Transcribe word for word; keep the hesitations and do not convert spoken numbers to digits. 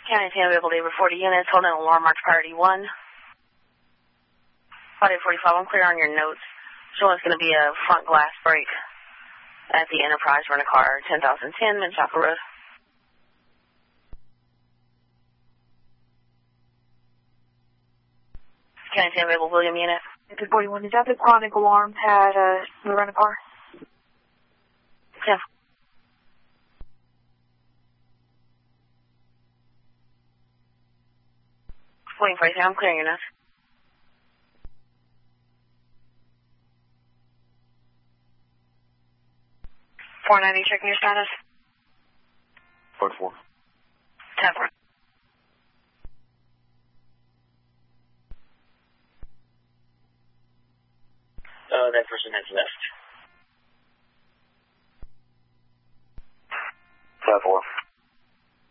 County San Diego, labor forty units, holding alarm march priority one. Friday forty-five, I'm clear on your notes. Showing it's going to be a front glass break at the Enterprise Rent-A-Car, ten thousand ten, Menchaca Road. County San Diego, William unit. two forty-one, is that the chronic alarm at uh, the Rent-A-Car? Yeah. Waiting for you, I'm clearing your notes. four ninety, checking your status. Code four. ten four.